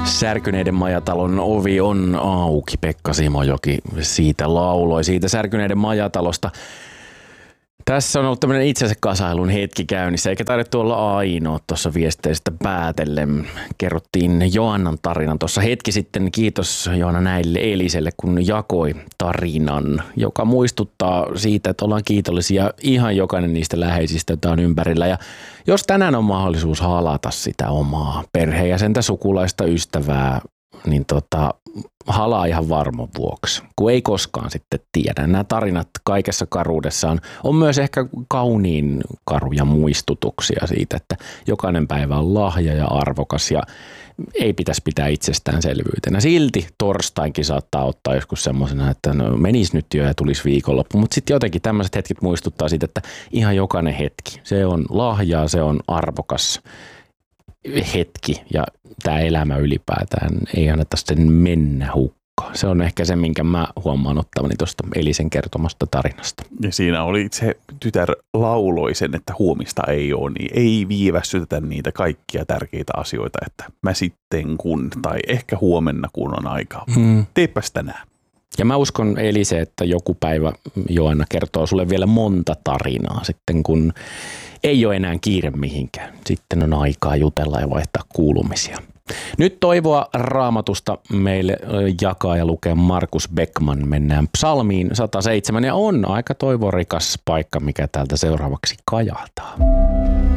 Särkyneiden majatalon ovi on auki. Pekka Simojoki siitä lauloi, siitä Särkyneiden majatalosta. Tässä on ollut tämmöinen itsensä kasailun hetki käynnissä, eikä taidettu olla ainoa tuossa viesteistä päätellen. Kerrottiin Joannan tarinan tuossa hetki sitten. Kiitos Joanna näille Eliselle, kun jakoi tarinan, joka muistuttaa siitä, että ollaan kiitollisia ihan jokainen niistä läheisistä, joita on ympärillä. Ja jos tänään on mahdollisuus halata sitä omaa perheenjäsentä, sukulaista, ystävää, niin halaa ihan varman vuoksi, kun ei koskaan sitten tiedä. Nämä tarinat kaikessa karuudessaan on myös ehkä kauniin karuja muistutuksia siitä, että jokainen päivä on lahja ja arvokas ja ei pitäisi pitää itsestäänselvyytenä. Silti torstainkin saattaa ottaa joskus semmoisena, että no, menisi nyt jo ja tulisi viikonloppu, mutta sitten jotenkin tämmöiset hetket muistuttaa siitä, että ihan jokainen hetki, se on lahjaa, se on arvokas hetki ja tämä elämä ylipäätään ei anneta sen mennä hukkaan. Se on ehkä se, minkä mä huomaan ottavani tuosta Elisen kertomasta tarinasta. Ja siinä oli se tytär lauloi sen, että huomista ei ole, niin ei viivästytetä niitä kaikkia tärkeitä asioita, että mä sitten kun, tai ehkä huomenna kun on aikaa. Teepäs tänään. Ja mä uskon, Elise, että joku päivä Joanna kertoo sulle vielä monta tarinaa sitten, kun ei ole enää kiire mihinkään. Sitten on aikaa jutella ja vaihtaa kuulumisia. Nyt toivoa Raamatusta meille jakaa ja lukee Markus Beckman. Mennään Psalmiin 107 ja on aika toivorikas paikka, mikä täältä seuraavaksi kajahtaa.